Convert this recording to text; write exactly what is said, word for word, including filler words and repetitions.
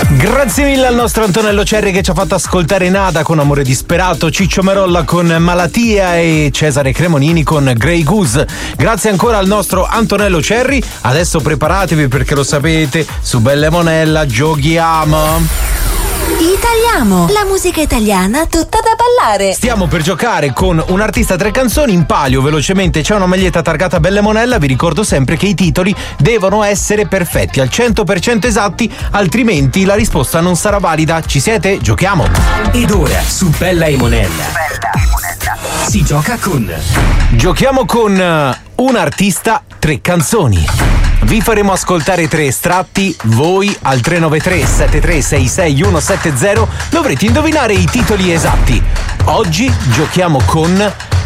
Grazie mille al nostro Antonello Cerri che ci ha fatto ascoltare Nada con Amore Disperato, Ciccio Merolla con Malatia e Cesare Cremonini con Grey Goose. Grazie ancora al nostro Antonello Cerri. Adesso preparatevi perché lo sapete, su Belle Monella giochiamo. Italiamo, la musica italiana tutta da ballare. Stiamo per giocare con un artista tre canzoni. In palio velocemente c'è una maglietta targata Belle Monella. Vi ricordo sempre che i titoli devono essere perfetti, al cento per cento esatti, altrimenti la risposta non sarà valida. Ci siete? Giochiamo. Ed ora su Bella e Monella si gioca con Giochiamo con uh, un artista tre canzoni. Vi faremo ascoltare tre estratti, voi al tre nove tre sette tre sei sei uno sette zero dovrete indovinare i titoli esatti. Oggi giochiamo con